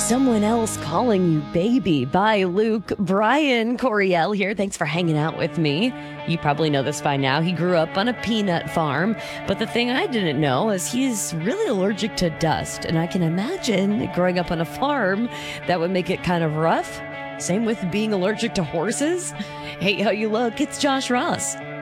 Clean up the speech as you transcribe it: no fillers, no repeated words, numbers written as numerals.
Someone Else Calling You Baby by Luke Bryan. Coriel here. Thanks for hanging out with me. You probably know this by now. He grew up on a peanut farm, but the thing I didn't know is he's really allergic to dust, and I can imagine growing up on a farm, that would make it kind of rough. Same with being allergic to horses. Hey, how you look? It's Josh Ross.